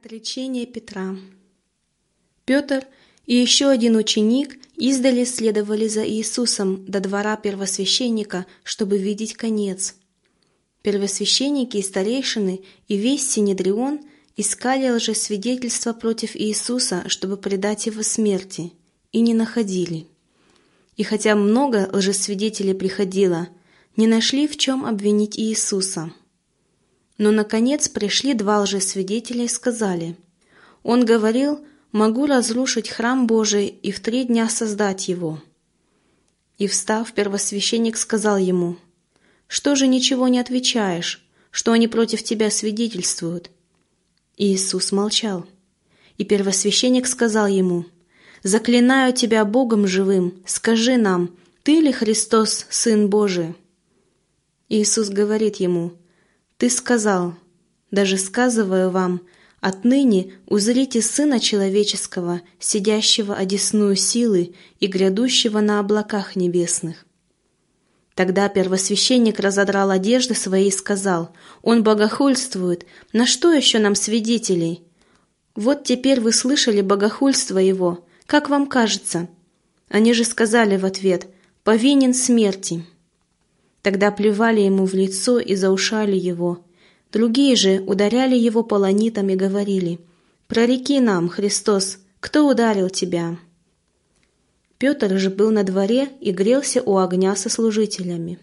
Отречение Петра. Петр и еще один ученик издали следовали за Иисусом до двора первосвященника, чтобы видеть конец. Первосвященники и старейшины и весь Синедрион искали лжесвидетельства против Иисуса, чтобы предать его смерти, и не находили. И хотя много лжесвидетелей приходило, не нашли, в чем обвинить Иисуса. Но, наконец, пришли два лжесвидетеля и сказали: «Он говорил: могу разрушить храм Божий и в 3 дня создать его». И, встав, первосвященник сказал ему: «Что же ничего не отвечаешь, что они против тебя свидетельствуют?» И Иисус молчал. И первосвященник сказал ему: «Заклинаю тебя Богом живым, скажи нам, ты ли Христос, Сын Божий?» Иисус говорит ему: «Ты сказал, даже сказываю вам, отныне узрите Сына Человеческого, сидящего одесную силы и грядущего на облаках небесных». Тогда первосвященник разодрал одежды свои и сказал: «Он богохульствует, на что еще нам свидетелей? Вот теперь вы слышали богохульство его, как вам кажется?» Они же сказали в ответ: «Повинен смерти». Тогда плевали ему в лицо и заушали его. Другие же ударяли его полонитом и говорили: «Прореки нам, Христос, кто ударил тебя?» Петр же был на дворе и грелся у огня со служителями.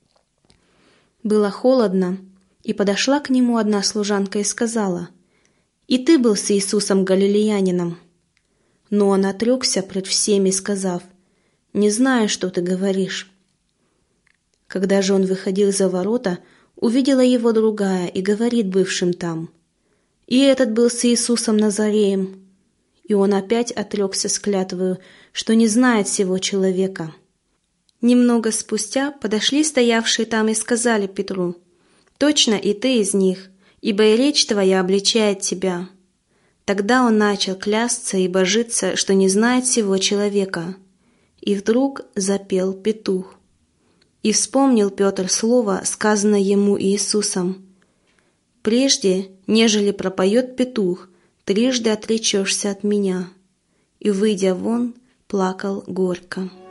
Было холодно, и подошла к нему одна служанка и сказала: «И ты был с Иисусом Галилеянином?» Но он отрекся пред всеми, сказав: «Не знаю, что ты говоришь». Когда же он выходил за ворота, увидела его другая и говорит бывшим там: «И этот был с Иисусом Назареем». И он опять отрекся с клятвою, что не знает сего человека. Немного спустя подошли стоявшие там и сказали Петру: «Точно и ты из них, ибо и речь твоя обличает тебя». Тогда он начал клясться и божиться, что не знает сего человека. И вдруг запел петух. И вспомнил Петр слово, сказанное ему Иисусом: «Прежде, нежели пропоет петух, 3 отречешься от меня». И, выйдя вон, плакал горько.